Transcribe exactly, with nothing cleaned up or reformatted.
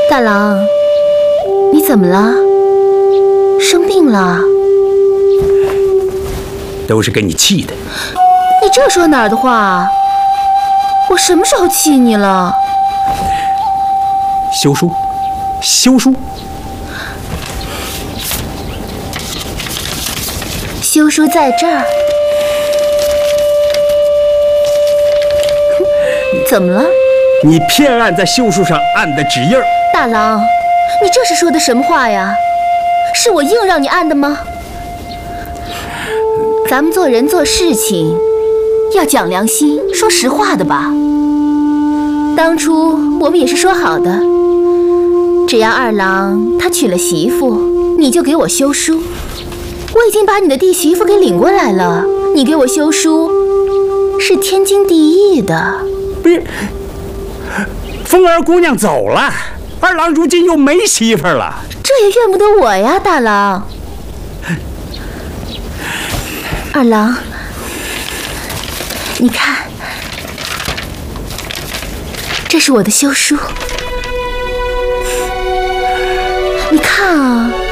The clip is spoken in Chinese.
大郎，你怎么了？生病了？ 都是给你气的。 你这说哪儿的话？我什么时候气你了？ 休书，休书。 休书在这儿。怎么了？ 你偏按在休书上按的指印儿。 大郎，你这是说的什么话呀？是我硬让你按的吗？咱们做人做事情要讲良心，说实话的吧。当初我们也是说好的，只要二郎他娶了媳妇，你就给我休书。我已经把你的弟媳妇给领过来了，你给我休书是天经地义的。 不是，凤儿姑娘走了，二郎如今又没媳妇了。 这也怨不得我呀，大郎。二郎，你看，这是我的休书，你看啊。